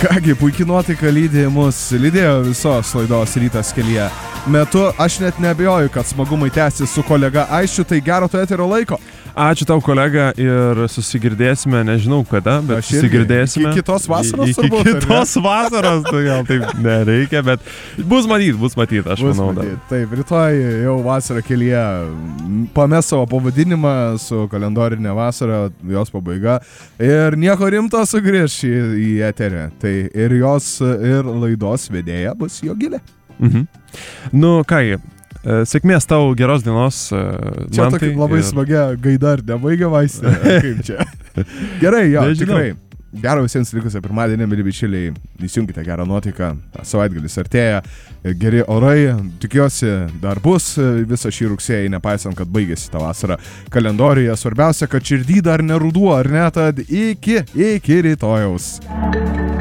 Kągi, puikiai nuotaika lydėjo visos laidos Rytas kelyje metu. Aš net neabejoju, kad smagumai tęsis su kolega Aisčiu, tai gero to eterio laiko. Ačiū tau, kolega, ir susigirdėsime, nežinau kada, bet susigirdėsime. Iki kitos vasaros Iki kitos vasaros, tai gal taip nereikia, bet bus matyt, aš manau. Taip, rytoj jau vasara kelyje pames savo pavadinimą su kalendorinė vasara, jos pabaiga. Ir nieko rimto sugrįš į eterį. Tai ir jos, ir laidos vedėja bus Jogilė. Nu, kągi. Sėkmės tau, geros dienos. Čia tokia labai smagia gaida, ar nebaigia vaistė? Kaip čia? Gerai, jo, tikrai. Gero visiems likusio pirmadienį, mėly bičiuliai, įsijunkite gerą nuotaiką, savaitgalis artėja, geri orai, tikiuosi dar bus visą šį rugsėjį, nepaisant, kad baigėsi tą vasarą kalendoriuje. Svarbiausia, kad širdį dar ne ruduo, ar ne, tad iki rytojaus.